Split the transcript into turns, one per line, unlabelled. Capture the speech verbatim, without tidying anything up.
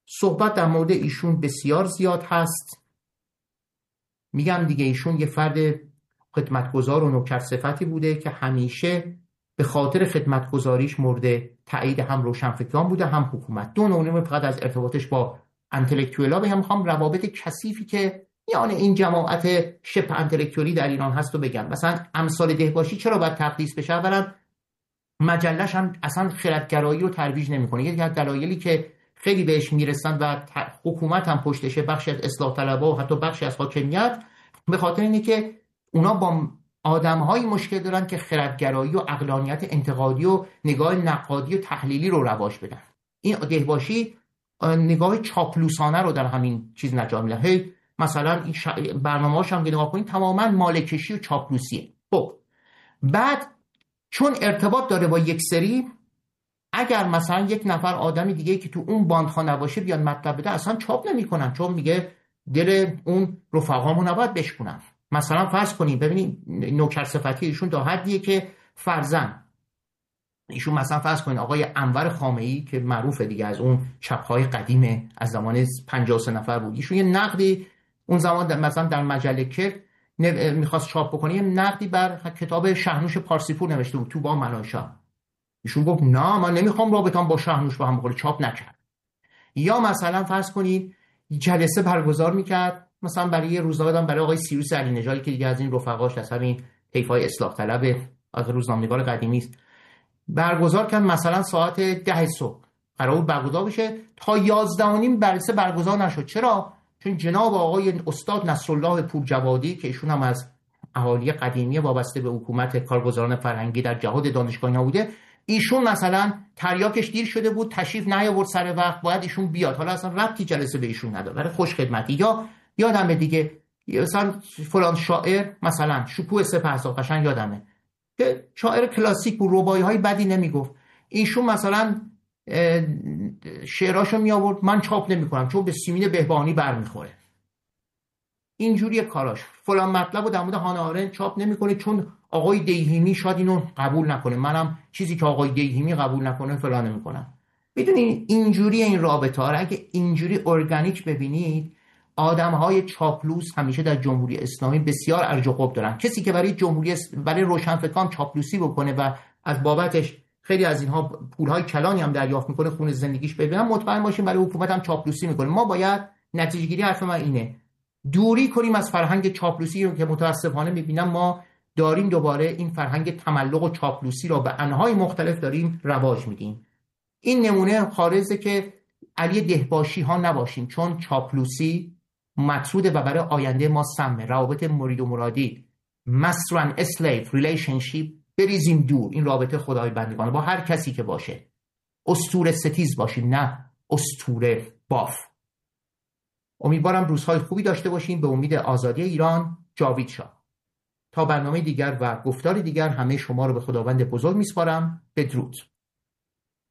صحبت در مورد ایشون بسیار زیاد هست. میگم دیگه ایشون یه فرد خدمتگزار و نوکر صفتی بوده که همیشه به خاطر خدمتگزاریش مورد تایید هم روشنفکران بوده هم حکومت. دو نمونه فقط از ارتباطش با انتلکتوئلا بگم، میخوام روابط کثیفی که یعنی این جماعت شبه انتلکتوئلی در ایران هست رو بگم. مثلا امثال دهباشی چرا باید تقدیس بشه؟ اولا مجلش هم اصلا خردگرایی رو ترویج نمیکنه. یکی از دلایلی که خیلی بهش میرسن و حکومت هم پشتشه، بخشی از اصلاح طلبها و حتی بخشی از حاکمیت، به خاطر اینه که اونا با آدم‌هایی مشکل دارن که خردگرایی و عقلانیت انتقادی و نگاه نقادی و تحلیلی رو رواج بدن. این دهباشی نگاه چاپلوسانه رو در همین چیز نجات میده. هی مثلا این ش... برنامه‌هاش هم که نگاه کنید تماما مالکشی و چاپلوسیه. خب بعد چون ارتباط داره با یک سری، اگر مثلا یک نفر آدمی دیگه که تو اون باندها نباشه بیاد مطلب بده، اصلا چاپ نمی‌کنن، چون میگه دل اون رفقامو نباید بشکنن. مثلا فرض کنیم ببینید نوکر صفتی ایشون تا حدیه که فرزن ایشون مثلا فرض کنید آقای انور خامه‌ای که معروفه دیگه، از اون چپ‌های قدیم از زمان پنجاه و سه نفر بود، ایشون یه نقدی اون زمان در مثلا در مجله کرد میخواست چاپ بکنه، یه نقدی بر کتاب شاهنوش پارسیپور نوشته بود تو با مناشا. ایشون گفت نه من نمیخوام رابطه‌ام با شاهنوش با هم بخوره، چاپ نکرد. یا مثلا فرض کنید جلسه برگزار میکرد مثلا برای یه روزنامه، برای آقای سیروس علی نژادی که دیگه از این رفقاش از همین طیفای اصلاح طلب از روزنامه‌نگار قدیمی است، برگزار کرد مثلا ساعت ده صبح قرار بود برگزار بشه، تا یازده و نیم جلسه برگزار نشد. چرا؟ چون جناب آقای استاد نصرالله پورجوادی که ایشون هم از اهالی قدیمی وابسته به حکومت کارگزاران فرهنگی در جهاد دانشگاهی بوده، ایشون مثلا تریاکش دیر شده بود، تشریف نیاورد سر وقت، باید ایشون بیاد، حالا اصلا ربطی جلسه به ایشون نداره، برای خوش خدمتی. یا یادمه دیگه مثلا فلان شاعر مثلا شکوه سپهسالار، قشنگ یادمه که شاعر کلاسیک بود، رباعی‌های بدی نمیگفت، ایشون مثلا شعراشو می آورد، من چاپ نمی‌کنم چون به سیمین بهبانی برمیخوره. اینجوری کاراش. فلان مطلبو در مورد هانا آرنت چاپ نمی‌کنه چون آقای دیهیمی شاید اینو قبول نکنه، منم چیزی که آقای دیهیمی قبول نکنه فلان نمی‌کنم. میدونین اینجوری این رابطه ها، اگه اینجوری ارگانیک ببینید، آدم‌های چاپلوس همیشه در جمهوری اسلامی بسیار ارج و قب دارن. کسی که برای جمهوری برای روشنفکران چاپلوسی بکنه و از بابتش خیلی از اینها پول‌های کلانی هم دریافت میکنه، خون زندگیش ببینن، مطمئن باشیم برای حکومت هم چاپلوسی میکنه. ما باید نتیجه گیری حرف من اینه، دوری کنیم از فرهنگ چاپلوسی رو که متاسفانه میبینم ما داریم دوباره این فرهنگ تملق و چاپلوسی رو به انواع مختلف داریم رواج میدیم. این نمونه خارجه که علی دهباشی ها نباشیم، چون چاپلوسی مطروده و برای آینده ما سمه. روابط مرید و مرادی، master and slave relationship بریزیم دور. این رابطه خدای بندگانه با هر کسی که باشه، اسطوره ستیز باشیم نه اسطوره باف. امیدوارم روزهای خوبی داشته باشیم. به امید آزادی ایران. جاوید شاه. تا برنامه دیگر و گفتار دیگر همه شما رو به خداوند بزرگ میسپارم. بدرود.